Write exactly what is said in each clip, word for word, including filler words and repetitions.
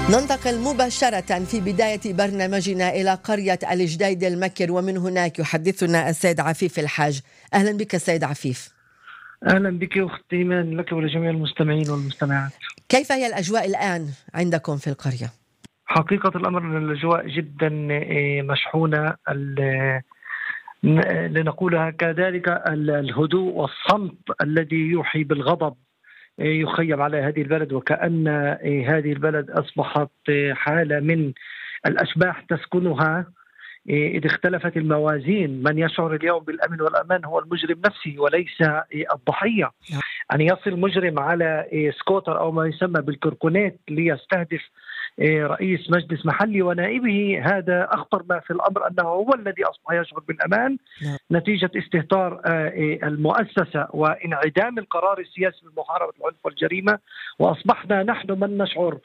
ننتقل مباشرة في بداية برنامجنا إلى قرية الجديد المكر، ومن هناك يحدثنا السيد عفيف الحاج. أهلا بك سيد عفيف. أهلا بك أخت إيمان، لك ولجميع المستمعين والمستمعات. كيف هي الأجواء الآن عندكم في القرية؟ حقيقة الأمر أن الأجواء جدا مشحونة، لنقولها كذلك الهدوء والصمت الذي يوحي بالغضب يخيم على هذه البلد، وكأن هذه البلد أصبحت حالة من الأشباح تسكنها. إذا اختلفت الموازين، من يشعر اليوم بالأمن والأمان هو المجرم نفسه وليس الضحية. أن يصل مجرم على سكوتر أو ما يسمى بالكركونات ليستهدف رئيس مجلس محلي ونائبه، هذا أخطر ما في الأمر، أنه هو الذي أصبح يشعر بالأمان نتيجة استهتار المؤسسة وانعدام القرار السياسي بمحاربة العنف والجريمة، وأصبحنا نحن من نشعر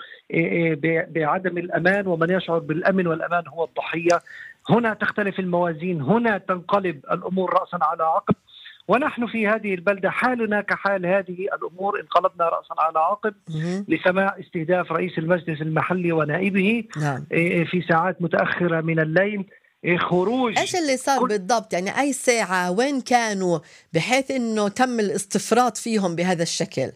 بعدم الأمان، ومن يشعر بالأمن والأمان هو الضحية. هنا تختلف الموازين، هنا تنقلب الأمور رأسا على عقب، ونحن في هذه البلدة حالنا كحال هذه الأمور، انقلبنا رأسا على عقب لسماع استهداف رئيس المجلس المحلي ونائبه نعم. في ساعات متأخرة من الليل. خروج ايش اللي صار كل... بالضبط؟ يعني اي ساعة، وين كانوا بحيث انه تم الاستفراط فيهم بهذا الشكل؟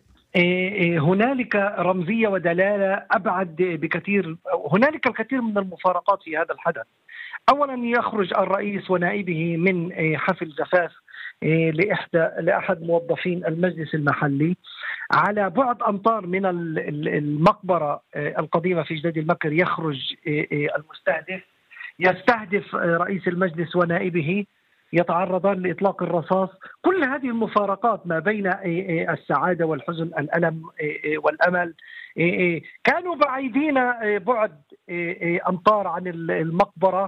هنالك رمزية ودلالة أبعد بكثير، هنالك الكثير من المفارقات في هذا الحدث. أولا يخرج الرئيس ونائبه من حفل زفاف لإحدى لأحد موظفين المجلس المحلي على بعد أمتار من المقبرة القديمة في جديد المكر. يخرج المستهدف يستهدف رئيس المجلس ونائبه، يتعرضان لإطلاق الرصاص. كل هذه المفارقات ما بين السعادة والحزن، الألم والأمل، كانوا بعيدين بعد أمتار عن المقبرة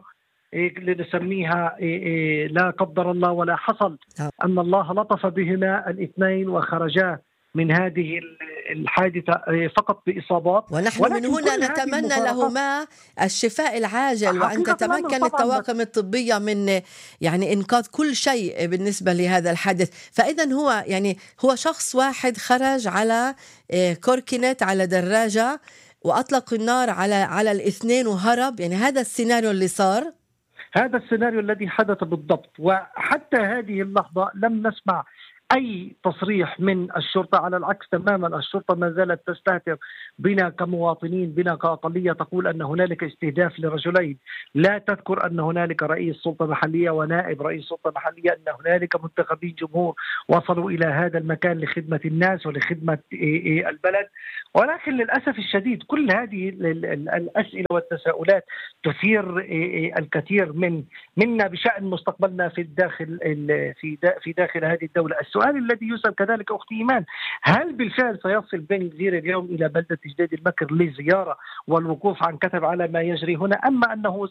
لنسميها لا قدر الله ولا حصل، أن الله لطف بهما الاثنين وخرجا من هذه الحادثة فقط بإصابات. ونحن من هنا نتمنى لهما الشفاء العاجل، وأن تتمكن الطواقم الطبية من يعني إنقاذ كل شيء بالنسبة لهذا الحادث. فإذا هو يعني هو شخص واحد خرج على كوركينت على دراجة وأطلق النار على على الاثنين وهرب. يعني هذا السيناريو اللي صار، هذا السيناريو الذي حدث بالضبط. وحتى هذه اللحظة لم نسمع أي تصريح من الشرطة، على العكس تماما، الشرطة ما زالت تستهتر بنا كمواطنين، بنا كأقلية، تقول أن هنالك استهداف لرجلين، لا تذكر أن هنالك رئيس سلطة محلية ونائب رئيس سلطة محلية، أن هنالك منتخبين جمهور وصلوا إلى هذا المكان لخدمة الناس ولخدمة البلد. ولكن للأسف الشديد كل هذه الأسئلة والتساؤلات تثير الكثير من منا بشأن مستقبلنا في الداخل في في داخل هذه الدولة. السؤال الذي يسأل كذلك أختي إيمان، هل بالفعل سيصل بن كزير اليوم إلى بلدة جديد المكر لزيارة والوقوف عن كتب على ما يجري هنا، أما أنه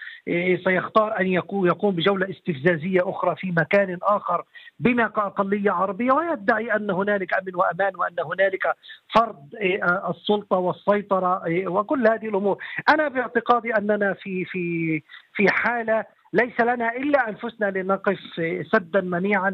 سيختار أن يقوم بجولة استفزازية أخرى في مكان آخر بنا كأقلية عربية، ويدعي أن هنالك أمن وأمان وأن هنالك فرض السلطة والسيطرة وكل هذه الأمور؟ أنا باعتقادي أننا في في في حالة ليس لنا إلا أنفسنا لنقف سدا منيعا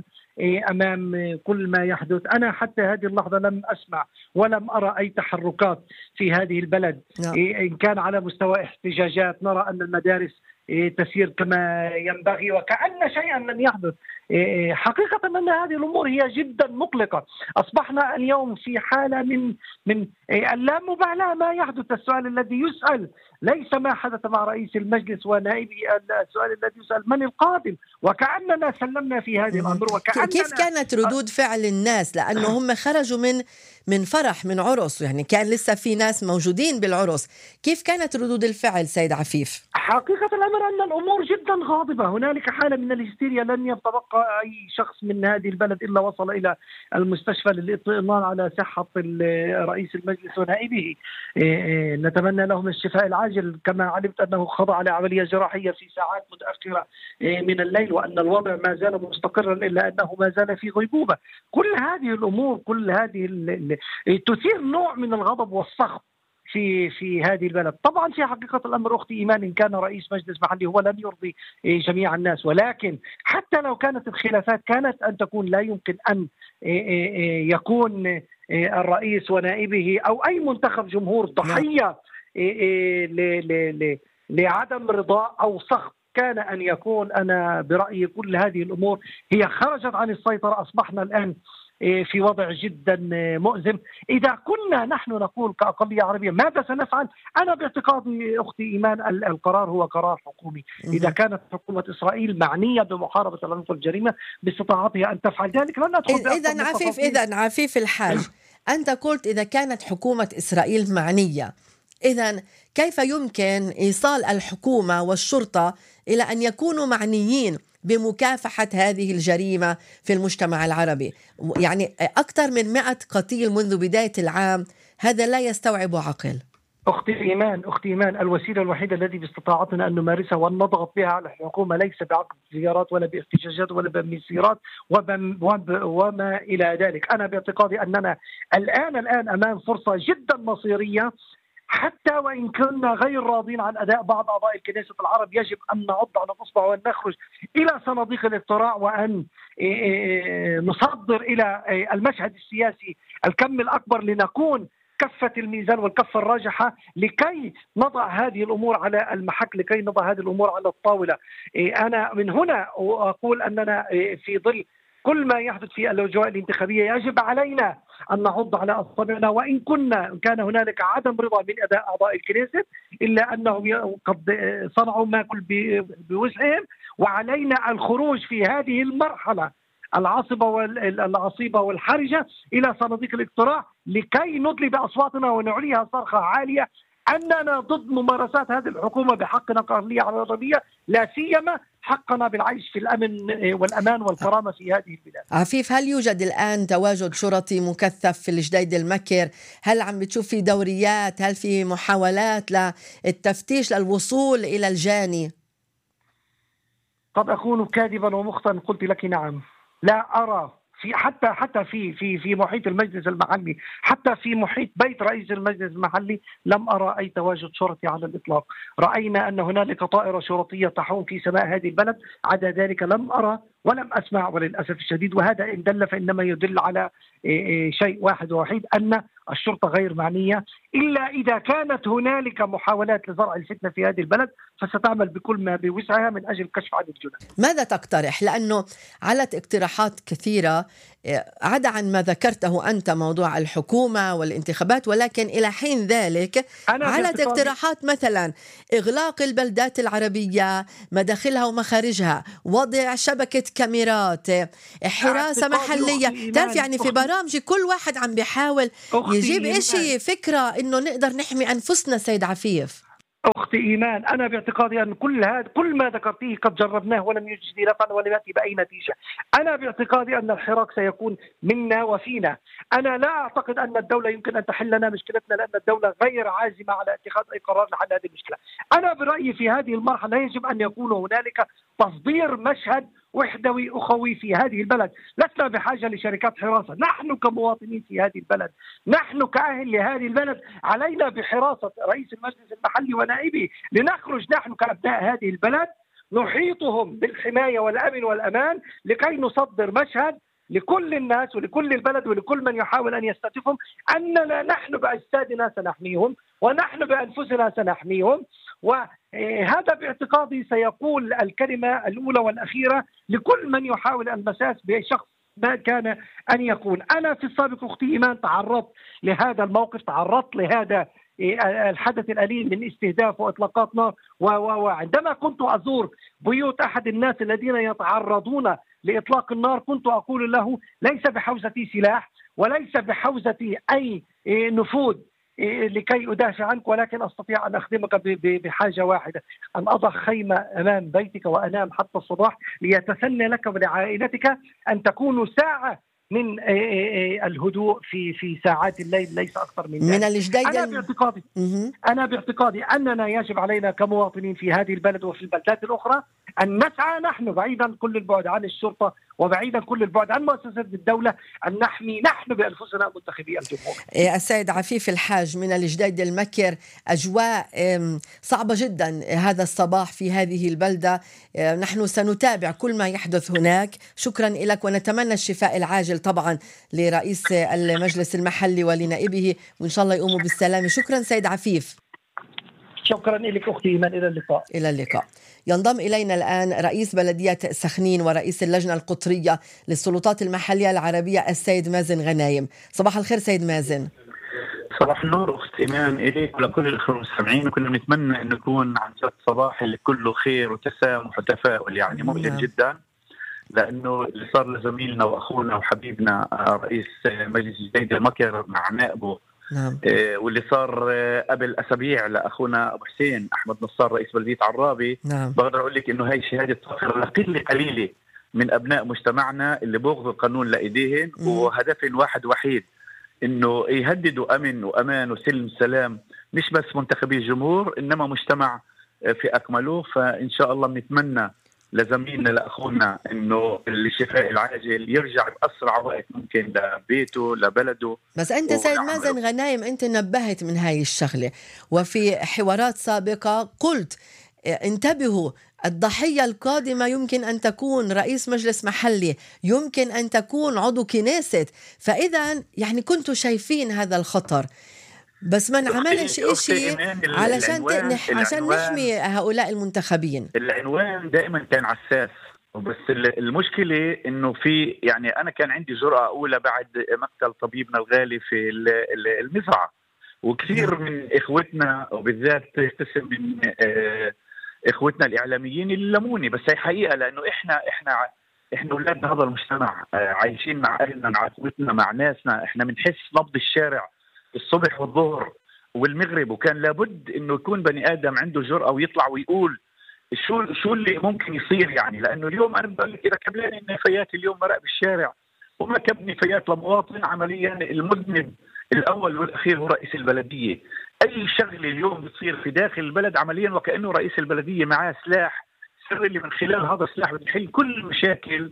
أمام كل ما يحدث. أنا حتى هذه اللحظة لم أسمع ولم أرى أي تحركات في هذه البلد. إن كان على مستوى احتجاجات، نرى أن المدارس تسير كما ينبغي وكأن شيئا لم يحدث. حقيقة أن هذه الأمور هي جدا مقلقة. أصبحنا اليوم في حالة من من اللامبالاة ما يحدث. السؤال الذي يسأل ليس ما حدث مع رئيس المجلس ونائبه، السؤال الذي يسأل من القادم، وكأننا سلمنا في هذه الأمر. وكأننا كيف كانت ردود فعل الناس؟ لأنه هم خرجوا من من فرح، من عرس، يعني كان لسه في ناس موجودين بالعرس. كيف كانت ردود الفعل سيد عفيف؟ حقيقة الأمر أن الأمور جدا غاضبة. هنالك حالة من الهستيريا، لن يتبقى أي شخص من هذه البلد إلا وصل إلى المستشفى للاطمئنان على صحة رئيس المجلس ونائبه. نتمنى لهم الشفاء العاجل. كما علمت أنه خضع لعملية جراحية في ساعات متأخرة من الليل، وأن الوضع ما زال مستقرا إلا أنه ما زال في غيبوبة. كل هذه الأمور كل هذه تثير نوع من الغضب والسخط في في هذه البلد. طبعا في حقيقة الأمر أختي إيمان، إن كان رئيس مجلس محلي هو لن يرضي جميع الناس، ولكن حتى لو كانت الخلافات كانت أن تكون، لا يمكن أن يكون الرئيس ونائبه أو أي منتخب جمهور ضحية لعدم رضاء أو سخط كان أن يكون. أنا برأيي كل هذه الأمور هي خرجت عن السيطرة، أصبحنا الآن في وضع جدا مؤزم. إذا كنا نحن نقول كأقلية عربية ماذا سنفعل؟ أنا باعتقادي أختي إيمان القرار هو قرار حكومي. إذا كانت حكومة إسرائيل معنية بمحاربة العنف والجريمة باستطاعتها أن تفعل ذلك لن ندخل. إذا عفيف إذا عفيف الحاج أنت قلت إذا كانت حكومة إسرائيل معنية، إذا كيف يمكن إيصال الحكومة والشرطة إلى أن يكونوا معنيين بمكافحة هذه الجريمة في المجتمع العربي؟ يعني أكثر من مئة قتيل منذ بداية العام، هذا لا يستوعب عقل. أختي إيمان أختي إيمان الوسيلة الوحيدة التي باستطاعتنا أن نمارسها وأن نضغط بها على الحكومة ليس بعقد زيارات ولا باحتجاجات ولا بمسيرات وما إلى ذلك. أنا باعتقادي أننا الآن الآن أمام فرصة جدا مصيرية، حتى وإن كنا غير راضين عن أداء بعض أعضاء الكنيسة العرب يجب أن نعض على الأصبع وأن نخرج إلى صناديق الاقتراع وأن نصدر إلى المشهد السياسي الكم الأكبر لنكون كفة الميزان والكفة الراجحة لكي نضع هذه الأمور على المحك، لكي نضع هذه الأمور على الطاولة. أنا من هنا أقول أننا في ظل كل ما يحدث في الأجواء الانتخابية يجب علينا أن نعض على أصابعنا، وإن كنا كان هنالك عدم رضا من أداء أعضاء الكنيسة إلا أنهم قد صنعوا ما كل بوسعهم، وعلينا الخروج في هذه المرحلة العصبة والعصيبة والحرجة إلى صناديق الاقتراع لكي ندلي بأصواتنا ونعليها صرخة عالية أننا ضد ممارسات هذه الحكومة بحقنا كأقلية عربية، لا سيما حقنا بالعيش في الأمن والأمان والكرامة في هذه البلاد. عفيف، هل يوجد الآن تواجد شرطي مكثف في الجديد المكر؟ هل عم بتشوف في دوريات؟ هل في محاولات للتفتيش للوصول إلى الجاني؟ قد أكون كاذبا ومخطئا، قلت لك نعم. لا أرى في حتى حتى في في في محيط المجلس المحلي، حتى في محيط بيت رئيس المجلس المحلي لم أرى أي تواجد شرطي على الإطلاق. رأينا أن هنالك طائرة شرطية تحوم في سماء هذه البلد، عدا ذلك لم أرى ولم أسمع وللأسف الشديد. وهذا إن دل فإنما يدل على شيء واحد ووحيد، أن الشرطة غير معنية، إلا إذا كانت هنالك محاولات لزرع الفتنة في هذه البلد فستعمل بكل ما بوسعها من أجل كشف عن الجنة. ماذا تقترح؟ لأنه علت اقتراحات كثيرة عدا عن ما ذكرته أنت، موضوع الحكومة والانتخابات، ولكن إلى حين ذلك علت اقتراحات مثلا إغلاق البلدات العربية مداخلها ومخارجها، وضع شبكة كاميرات، حراسة محلية. تعرف يعني في برامج كل واحد عم بيحاول يجيب إشي فكرة إنه نقدر نحمي أنفسنا. سيد عفيف أختي إيمان، أنا باعتقادي أن كل هذا كل ما ذكرتيه قد جربناه ولم يجدي نفعا ولم يأتي بأي نتيجة. أنا باعتقادي أن الحراك سيكون منا وفينا. أنا لا أعتقد أن الدولة يمكن أن تحل لنا مشكلتنا، لأن الدولة غير عازمة على اتخاذ أي قرار لحل هذه المشكلة. أنا برأيي في هذه المرحلة يجب أن يكون هنالك تصدير مشهد وحدوي أخوي في هذه البلد. لسنا بحاجة لشركات حراسة، نحن كمواطنين في هذه البلد، نحن كأهل لهذه البلد علينا بحراسة رئيس المجلس المحلي ونائبه، لنخرج نحن كأبناء هذه البلد نحيطهم بالحماية والأمن والأمان لكي نصدر مشهد لكل الناس ولكل البلد ولكل من يحاول أن يستهدفهم أننا نحن بأجسادنا سنحميهم ونحن بأنفسنا سنحميهم. وهذا باعتقادي سيقول الكلمة الأولى والأخيرة لكل من يحاول المساس بشخص ما كان أن يكون. أنا في السابق أختي إيمان تعرضت لهذا الموقف، تعرضت لهذا الحدث الأليم من استهداف وإطلاقات نار، وعندما كنت أزور بيوت أحد الناس الذين يتعرضون لإطلاق النار كنت أقول له ليس بحوزتي سلاح وليس بحوزتي أي نفوذ لكي أدافع عنك، ولكن أستطيع أن أخدمك بحاجة واحدة، أن أضع خيمة أمام بيتك وأنام حتى الصباح ليتسنى لك ولعائلتك أن تكونوا ساعة من الهدوء في في ساعات الليل، ليس أكثر من ذلك. من الجديد أنا باعتقادي أنا باعتقادي أننا يجب علينا كمواطنين في هذه البلد وفي البلدات الأخرى أن نسعى نحن بعيدا كل البعد عن الشرطة وبعيدا كل البعد عن مؤسسات الدولة، أن نحمي نحن بأنفسنا منتخبي الجمهور. السيد عفيف الحاج من الجديد المكر، أجواء صعبة جدا هذا الصباح في هذه البلدة، نحن سنتابع كل ما يحدث هناك. شكرا لك ونتمنى الشفاء العاجل طبعا لرئيس المجلس المحلي ولنائبه، وإن شاء الله يقوموا بالسلامة. شكرا سيد عفيف. شكرا لك أختي إيمان، إلى اللقاء. إلى اللقاء. ينضم إلينا الآن رئيس بلدية سخنين ورئيس اللجنة القطرية للسلطات المحلية العربية السيد مازن غنايم. صباح الخير سيد مازن. صباح النور أخت إيمان إليك ولكل الأخوة المستمعين، وكنا نتمنى أن نكون عن جد صباح اللي كله خير وتسامح وتفاؤل، يعني مؤلم نعم. جدا، لأنه اللي صار لزميلنا وأخونا وحبيبنا رئيس مجلس الجيد المكر مع نائبه نعم. واللي صار قبل أسابيع لأخونا أبو حسين أحمد نصار رئيس بلدية عرابي نعم. بقدر أقول لك إنه هاي شهادة فخر لقلة قليلة من أبناء مجتمعنا اللي بياخذوا القانون لإيديهم وهدف واحد وحيد، إنه يهددوا أمن وأمان وسلم سلام مش بس منتخبي الجمهور إنما مجتمع في أكمله. فإن شاء الله بنتمنى لزميلنا لأخونا إنه الشفاء العاجل يرجع بأسرع وقت ممكن لبيته لبلده. بس أنت سيد مازن غنايم أنت نبهت من هاي الشغلة، وفي حوارات سابقة قلت انتبهوا، الضحية القادمة يمكن أن تكون رئيس مجلس محلي، يمكن أن تكون عضو كنيست، فإذا يعني كنتوا شايفين هذا الخطر بس ما نعملش إشي علشان تنح... عشان نحمي هؤلاء المنتخبين. العنوان دائما كان عساس، بس المشكلة إنه في يعني أنا كان عندي جرأة أولى بعد مقتل طبيبنا الغالي في المزرعة، وكثير من إخوتنا وبالذات قسم من إخوتنا الإعلاميين اللي لموني، بس هي حقيقة لأنه إحنا إحنا إحنا أولاد هذا المجتمع، عايشين مع أهلنا مع إخوتنا مع ناسنا، إحنا بنحس نبض الشارع الصبح والظهر والمغرب، وكان لابد إنه يكون بني آدم عنده جرأة ويطلع ويقول شو شو اللي ممكن يصير. يعني لأنه اليوم أنا بقول لك إذا كبلاني النفايات اليوم مرق بالشارع وما كب نفايات لمواطن، عمليا المذنب الأول والأخير هو رئيس البلدية. أي شغله اليوم بتصير في داخل البلد عمليا وكأنه رئيس البلدية معاه سلاح سري اللي من خلال هذا السلاح بتحل كل مشاكل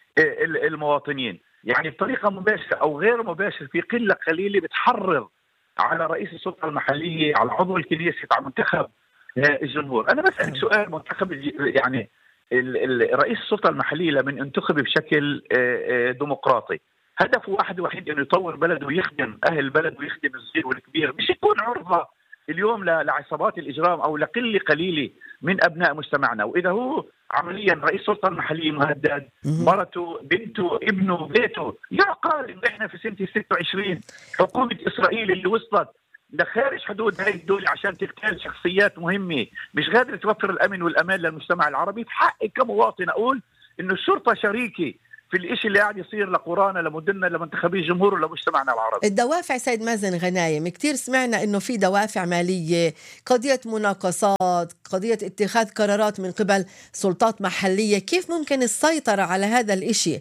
المواطنين، يعني بطريقة مباشرة أو غير مباشرة. في قلة قليلة بتحرض على رئيس السلطة المحلية، على عضو الكنيسة، على منتخب الجمهور. أنا بسألك سؤال، منتخب يعني رئيس السلطة المحلية لمن انتخب بشكل ديمقراطي هدفه واحد وحيد، انه يطور بلده ويخدم اهل البلد ويخدم الصغير والكبير، مش يكون عرضه اليوم لعصابات الاجرام او لقله قليله من ابناء مجتمعنا. واذا هو عمليا رئيس السلطه المحليه مهدد، مرته، بنته، ابنه، بيته، يعقل انه احنا في سنه ستة وعشرين حكومه اسرائيل اللي وصلت لخارج حدود هاي الدوله عشان تغتال شخصيات مهمه مش قادره توفر الامن والامان للمجتمع العربي. في حقي كمواطن اقول انه الشرطه شريكه في الإشي اللي قاعد يصير لقرانا لمدننا لمنتخبي الجمهور ولمجتمعنا العربي. الدوافع سيد مازن غنايم، كتير سمعنا إنه في دوافع مالية، قضية مناقصات، قضية اتخاذ قرارات من قبل سلطات محلية، كيف ممكن السيطرة على هذا الإشي؟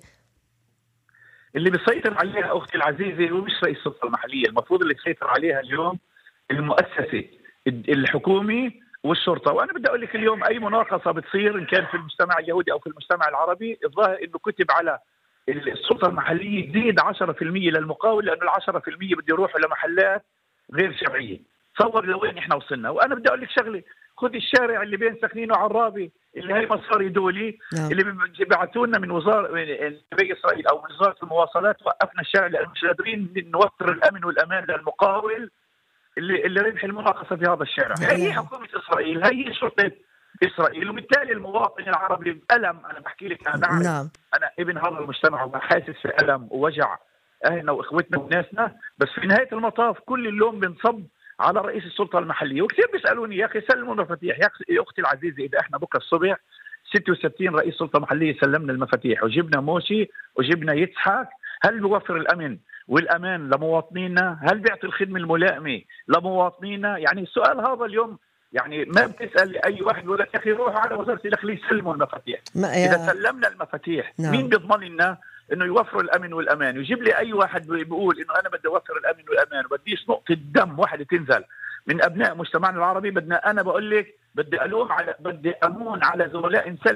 اللي بيسيطر عليها أختي العزيزة هو مش رئيس السلطة المحلية، المفروض اللي يسيطر عليها اليوم المؤسسة الحكومي والشرطة. وأنا بدي أقول لك اليوم أي مناقصة بتصير إن كان في المجتمع اليهودي أو في المجتمع العربي، الظاهر إنه كتب على السلطة المحلية تزيد عشرة بالمئة للمقاول، لأنه العشرة بالمئة بده يروحوا لمحلات غير شرعية. تصور لوين إحنا وصلنا. وأنا بدي أقول لك شغلة، خذ الشارع اللي بين سخنين وعرابي اللي هي مصاري دولي نعم. اللي بيبعثوا لنا من وزارة نبي إسرائيل أو من وزارة المواصلات، وقفنا الشارع لأنه مش قادرين نوفر الأمن والأمان للمقاول اللي اللي ربح المناقصه في هذا الشارع. هي حكومه اسرائيل، هي شرطه اسرائيل، وبالتالي المواطن العربي بألم. انا بحكي لك انا بعرف نعم. انا ابن هذا المجتمع وحاسس في الم ووجع اهلنا واخوتنا وناسنا، بس في نهايه المطاف كل اللوم بنصب على رئيس السلطه المحليه. وكثير بيسالوني يا اخي سلموا المفاتيح. يا اختي العزيزه اذا احنا بكره الصبح ستة وستين رئيس سلطه محليه سلمنا المفاتيح وجبنا موشي وجبنا يضحك، هل بيوفر الامن والأمان لمواطنينا؟ هل بيعطي الخدمة الملائمة لمواطنينا؟ يعني السؤال هذا اليوم يعني ما بتسأل أي واحد يقول لك يا أخي روحوا على وزارة الداخلية سلموا المفاتيح. إذا سلمنا المفاتيح نعم. مين بيضمن لنا إنه يوفروا الأمن والأمان؟ يجيب لي أي واحد بيقول إنه أنا بدي أوفر الأمن والأمان وبديش نقطة دم واحدة تنزل من أبناء مجتمعنا العربي. بدنا أنا بقول لك بدي ألوم على بدي أمون على زملاء نسلم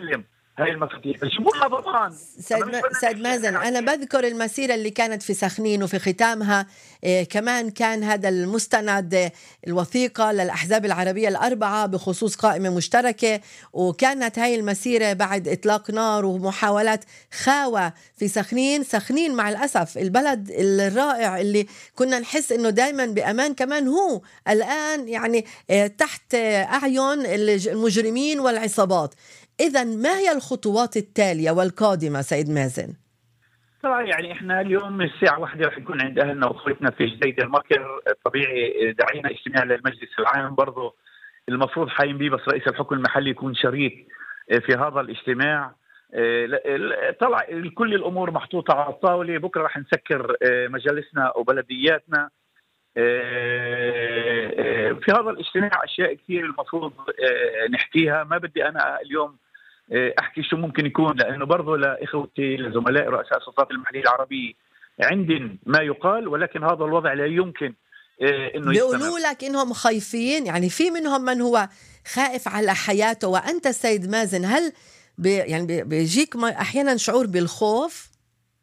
هاي المفاتيح بجيبوا لها ضمان. سيد, ما... سيد مازن، أنا بذكر المسيرة اللي كانت في سخنين وفي ختامها إيه كمان كان هذا المستند الوثيقة للأحزاب العربية الأربعة بخصوص قائمة مشتركة، وكانت هاي المسيرة بعد إطلاق نار ومحاولات خاوة في سخنين. سخنين مع الأسف البلد الرائع اللي كنا نحس إنه دايما بأمان، كمان هو الآن يعني إيه تحت أعين المجرمين والعصابات. إذا ما هي الخطوات التالية والقادمة سيد مازن؟ طبعا يعني احنا اليوم من الساعة واحدة رح يكون عند أهلنا وأخوتنا في جزيرة المكر. طبيعي دعينا اجتماع للمجلس العام، برضه المفروض حايم بيه بس رئيس الحكم المحلي يكون شريك في هذا الاجتماع. طلع كل الأمور محطوطة على الطاولة. بكرة رح نسكر مجالسنا وبلدياتنا. في هذا الاجتماع أشياء كثير المفروض نحكيها. ما بدي أنا اليوم أحكي شو ممكن يكون، لأنه برضو لإخوتي لزملاء رؤساء السلطات المحلية العربية عندهم ما يقال، ولكن هذا الوضع لا يمكن إنه يستمر. بيقولوا لك إنهم خايفين، يعني في منهم من هو خائف على حياته. وأنت سيد مازن هل بي يعني بيجيك أحيانا شعور بالخوف؟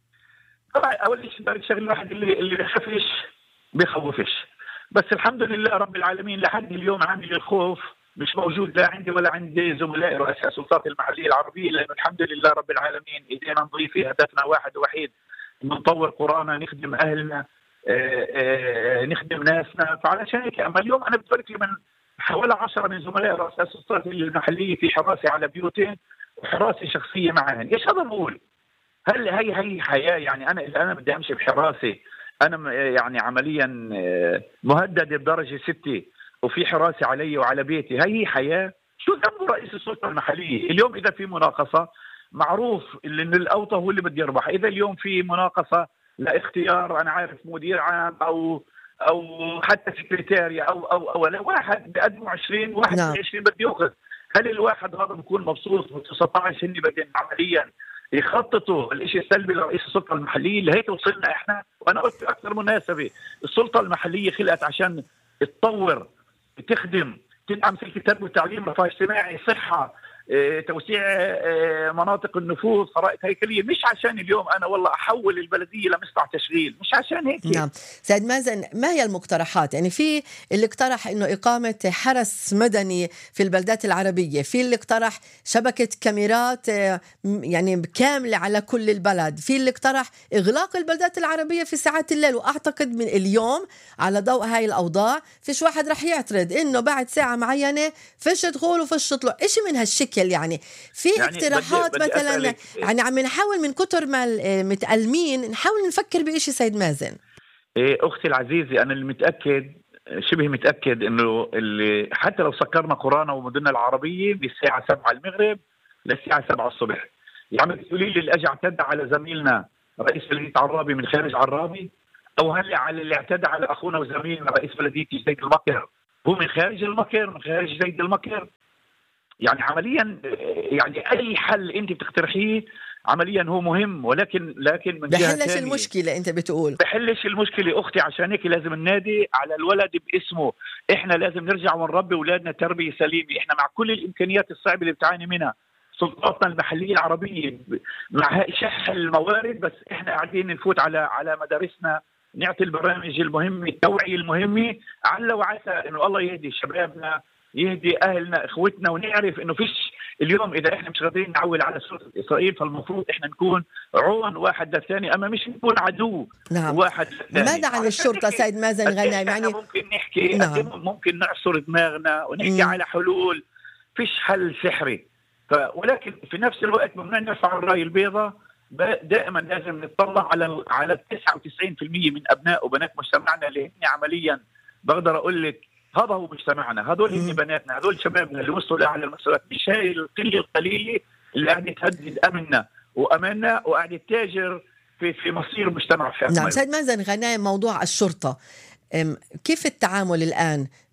طبعا أول شيء شغل الواحد اللي اللي بيخافش بيخوفش، بس الحمد لله رب العالمين لحد اليوم عامل الخوف مش موجود لا عندي ولا عندي زملاء رؤساء السلطات المحلية العربية، لأنه الحمد لله رب العالمين إيدينا نظيفة، هدفنا واحد وحيد، نطور قرانا، نخدم أهلنا، آآ آآ نخدم ناسنا. فعلشان هيك أما اليوم أنا بتفرق من حوالي عشرة من زملاء رؤساء السلطات المحلية في حراسة على بيوتين وحراسة شخصية معهن. إيش هذا بقول؟ هل هي هي حياة؟ يعني أنا إذا أنا بدي أمشي بحراسة أنا يعني عمليا مهدد بدرجة ستة وفي حراسة علي وعلى بيتي، هي حياة؟ شو ذنبه رئيس السلطة المحلية؟ اليوم إذا في مناقصة معروف إن الأوطى هو اللي بده يربح. إذا اليوم في مناقصة لاختيار أنا عارف مدير عام أو أو حتى سكرتاريا أو أو أو لا واحد بقدموا عشرين واحد نعم. عشرين بده يأخذ، هل الواحد هذا بيكون مبسوط؟ وتسعة عشر هن بدهم عمليا يخططوا الاشي السلبي لرئيس السلطة المحلية. لهيك وصلنا احنا. وانا قلت في اكثر مناسبة السلطة المحلية خلقت عشان تطور، تخدم، تدعم سلك التربية والتعليم، رفاه اجتماعي، صحة، اه، توسيع اه، مناطق النفوذ، خرائط هيكلية، مش عشان اليوم انا والله احول البلدية لمصنع تشغيل، مش عشان هيك. نعم سيد مازن، ما هي المقترحات؟ يعني في اللي اقترح انه اقامة حرس مدني في البلدات العربية، في اللي اقترح شبكة كاميرات يعني كاملة على كل البلد، في اللي اقترح اغلاق البلدات العربية في ساعات الليل. واعتقد من اليوم على ضوء هاي الاوضاع فيش واحد رح يعترض انه بعد ساعة معينة فيش دخول وفيش طلوع، اشي من هالشكل. يعني في يعني اقتراحات بدي بدي مثلا يعني عم نحاول من كتر ما متألمين نحاول نفكر بإشي سيد مازن. إيه أختي العزيزة، أنا اللي متأكد شبه متأكد إنه اللي حتى لو سكرنا قرانا ومدننا العربية بالساعة سبعة المغرب للساعة سبعة الصبح، يعني بتقولي لي اللي أجي اعتدى على زميلنا رئيس بلدية عرابي من خارج عرابي، أو هلا على اللي اعتدى على أخونا وزميلنا رئيس بلدية جزيرة المكر هو من خارج المكر، من خارج جزيرة المكر. يعني عمليا يعني اي حل انت بتقترحيه عمليا هو مهم، ولكن لكن من جهه بحلش المشكله. انت بتقول بحلش المشكله اختي. عشان هيك لازم النادي على الولد باسمه. احنا لازم نرجع ونربي اولادنا تربيه سليمه. احنا مع كل الامكانيات الصعبه اللي بتعاني منها سلطاتنا المحليه العربيه مع شح الموارد، بس احنا قاعدين نفوت على على مدارسنا، نعطي البرامج المهمه، التوعيه المهمه، عل وعسى انه الله يهدي شبابنا، يهدي أهلنا إخوتنا، ونعرف إنه فيش اليوم إذا إحنا مش قادرين نعول على سلطة إسرائيل فالمفروض إحنا نكون عون واحد للثاني، أما مش نكون عدو. نعم. واحد للثاني. ماذا عن الشرطة سيد مازن غنايم؟ يعني ممكن نحكي، نعم. ممكن نعصر دماغنا ونحكي مم. على حلول، فيش حل سحري، ف... ولكن في نفس الوقت ممنوع نرفع الراية البيضاء. دائما لازم نطلع على على تسعة وتسعين بالمئة من أبناء وبنات مجتمعنا اللي هن عمليا بقدر أقول لك هذا هو مجتمعنا، هذول هن بناتنا، هذول شبابنا اللي وصلوا لأعلى المسؤوليات، مش هاي القلة القليلة اللي قاعدة تهدد أمننا وأماننا وقاعدة تاجر في في مصير مجتمع. نعم سيد مازن غنايم، موضوع الشرطة كيف التعامل الآن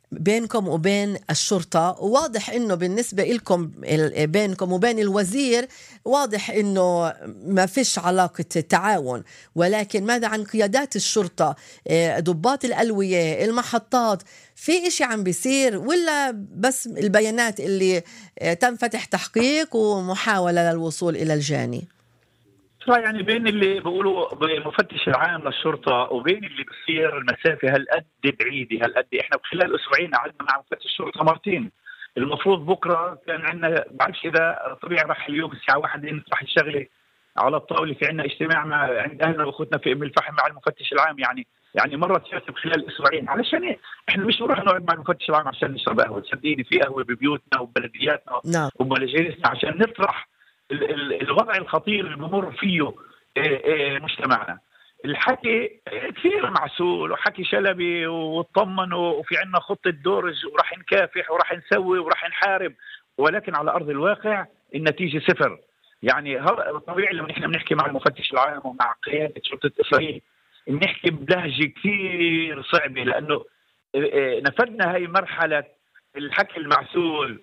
بينكم وبين الشرطة، وواضح إنه بالنسبة لكم بينكم وبين الوزير واضح إنه ما فيش علاقة تعاون، ولكن ماذا عن قيادات الشرطة، ضباط الألوية، المحطات؟ في إشي عم بيصير ولا بس البيانات اللي تنفتح تحقيق ومحاولة للوصول إلى الجاني؟ يعني بين اللي بيقولوا المفتش العام للشرطه وبين اللي بصير المسافه هالقد بعيده هالقد. احنا خلال اسبوعين قعدنا مع مفتش الشرطه مرتين. المفروض بكره كان عندنا، بعرفش اذا طبيعي راح اليوم الساعه واحدة نطرح الشغله على الطاوله، في عندنا اجتماع مع عند اهلنا واخوتنا في ام الفحم مع المفتش العام. يعني يعني مره ثلاثه خلال اسبوعين، علشان احنا مش نروح نقعد مع المفتش العام عشان نشرب قهوه، صدقيني في قهوه ببيوتنا وبلدياتنا نعم. وبمجالسنا عشان نطرح الوضع الخطير اللي بمر فيه مجتمعنا. الحكي كثير معسول وحكي شلبي وطمنوا وفي عنا خطة دورج وراح نكافح وراح نسوي وراح نحارب، ولكن على أرض الواقع النتيجة صفر. يعني طبيعي لما نحن بنحكي مع المفتش العام ومع قيادة شرطة إسرائيل بنحكي بلهجة كثير صعبة، لأنه نفذنا هاي مرحلة الحكي المعسول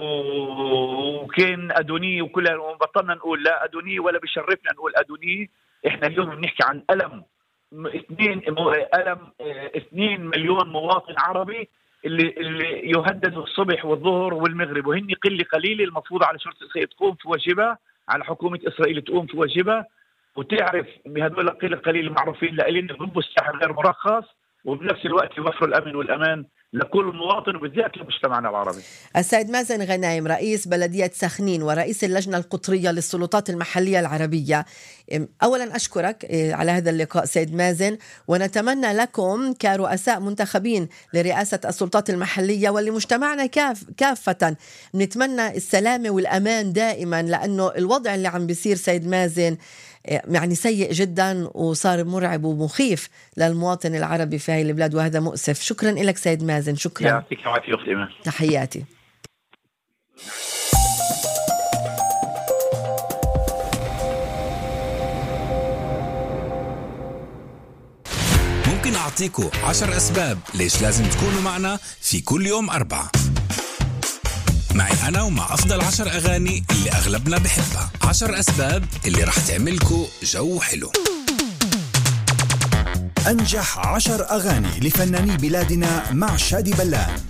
وكان أدوني وكلها، وبطلنا نقول لا أدوني ولا بشرفنا نقول أدوني. إحنا اليوم بنحكي عن ألم اثنين ألم اثنين مليون مواطن عربي اللي اللي يهددوا الصبح والظهر والمغرب، وهن قلة قليلة. المفروض على شرطة إسرائيل تقوم في واجبها، على حكومة إسرائيل تقوم في واجبها وتعرف بهدول القلة قليلة المعروفين لألين يضربوا السلاح غير مرخص، وبنفس الوقت يوفروا الأمن والأمان لكل مواطن وبالذات لمجتمعنا العربي. السيد مازن غنايم رئيس بلدية سخنين ورئيس اللجنة القطرية للسلطات المحلية العربية، أولا أشكرك على هذا اللقاء سيد مازن، ونتمنى لكم كرؤساء منتخبين لرئاسة السلطات المحلية ولمجتمعنا كاف كافة نتمنى السلامة والأمان دائما، لأنه الوضع اللي عم بيصير سيد مازن يعني سيء جدا وصار مرعب ومخيف للمواطن العربي في هاي البلاد، وهذا مؤسف. شكرا لك سيد مازن. شكرا. يعطيك العافية أختي إيمان. تحياتي. ممكن أعطيكم عشر أسباب ليش لازم تكونوا معنا في كل يوم أربعة، معي أنا ومع أفضل عشر أغاني اللي أغلبنا بحبها. عشر أسباب اللي رح تعملكوا جو حلو. أنجح عشر أغاني لفناني بلادنا مع شادي بلان.